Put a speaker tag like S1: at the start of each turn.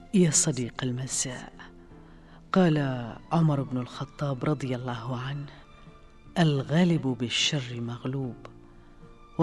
S1: يا صديق المساء، قال عمر بن الخطاب رضي الله عنه: الغالب بالشر مغلوب،